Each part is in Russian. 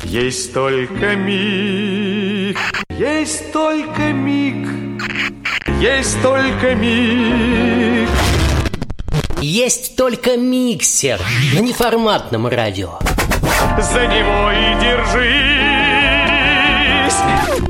Есть только миг, есть только миг, есть только миг. Есть только миксер на неформатном радио. За него и держись.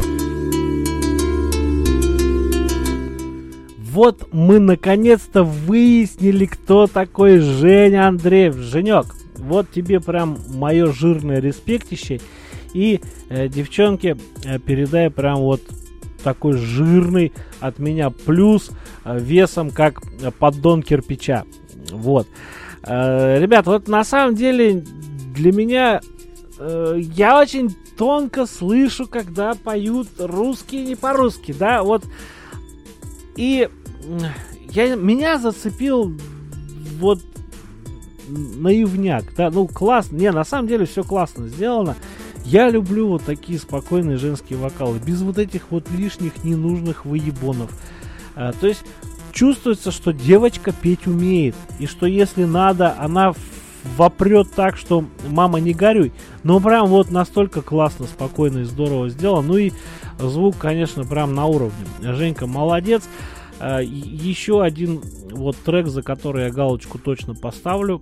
Вот мы наконец-то выяснили, кто такой Женя Андреев. Женек, вот тебе прям мое жирное респектище. И, девчонки, передай прям вот такой жирный от меня плюс весом, как поддон кирпича. Вот. Ребят, вот на самом деле для меня я очень тонко слышу, когда поют русские не по-русски, да, вот. И меня зацепил вот наивняк, да, ну классно, не, на самом деле все классно сделано. Я люблю вот такие спокойные женские вокалы, без вот этих вот лишних ненужных выебонов. То есть чувствуется, что девочка петь умеет, и что если надо, она вопрет так, что мама не горюй. Но прям вот настолько классно, спокойно и здорово сделано. Ну и звук, конечно, прям на уровне. Женька молодец. Еще один вот трек, за который я галочку точно поставлю.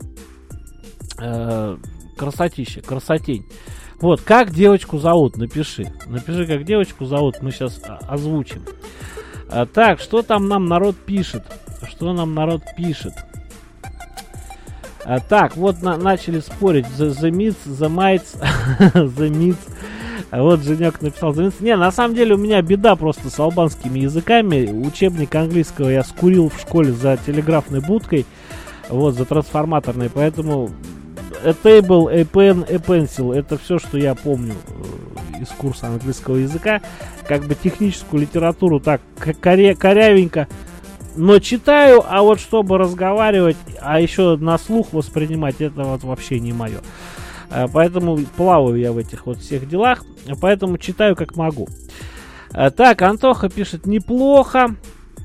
Красотища, красотень. Вот, как девочку зовут, напиши. Напиши, как девочку зовут, мы сейчас озвучим. Так, что там нам народ пишет? Что нам народ пишет? Так, вот начали спорить. The Myths, The Mites, The Myths. Вот Женек написал The Myths. Не, на самом деле у меня беда просто с албанскими языками. Учебник английского я скурил в школе за телеграфной будкой. Вот, за трансформаторной. Поэтому a table, a pen, a pencil. Это все, что я помню из курса английского языка. Как бы техническую литературу так корявенько, но читаю, а вот чтобы разговаривать, а еще на слух воспринимать, это вот вообще не мое. Поэтому плаваю я в этих вот всех делах, поэтому читаю как могу. Так, Антоха пишет неплохо.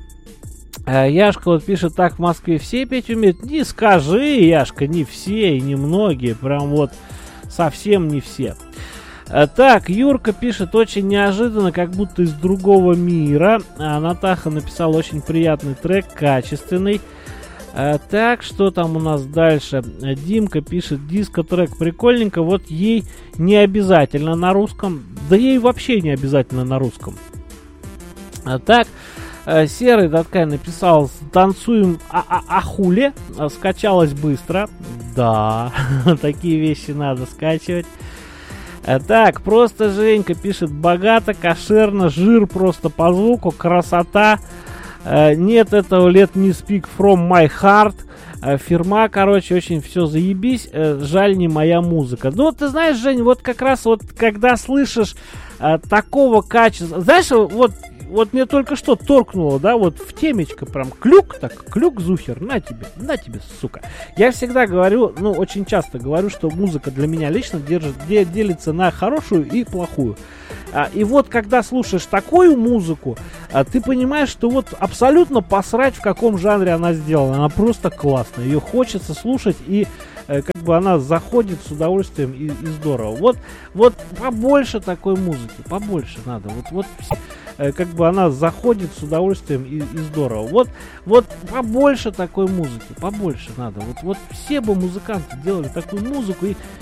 Яшка вот пишет, так в Москве все петь умеют. Не скажи, Яшка, не все и не многие, прям вот совсем не все. Так, Юрка пишет, очень неожиданно, как будто из другого мира. Натаха написала очень приятный трек, качественный. Так, что там у нас дальше? Димка пишет, диско-трек прикольненько, вот ей не обязательно на русском. Да ей вообще не обязательно на русском. Так, Серый Даткай написал, танцуем ахуле, скачалось быстро. Да, такие вещи надо скачивать. Так, просто Женька пишет, богато, кошерно, жир просто по звуку, красота. Нет этого let me speak from my heart. Фирма, короче, очень все заебись. Жаль, не моя музыка. Ну, ты знаешь, Жень, вот как раз вот, когда слышишь такого качества... Знаешь, вот мне только что торкнуло, да, вот в темечко прям клюк, так, клюк-зухер, на тебе, сука. Я всегда говорю, ну, очень часто говорю, что музыка для меня лично делится на хорошую и плохую. И вот, когда слушаешь такую музыку, ты понимаешь, что вот абсолютно посрать, в каком жанре она сделана. Она просто классная, ее хочется слушать, и как бы она заходит с удовольствием и здорово. Вот побольше такой музыки, побольше надо. Вот как бы она заходит с удовольствием и здорово. Вот побольше такой музыки, побольше надо. Вот все бы музыканты делали такую музыку, и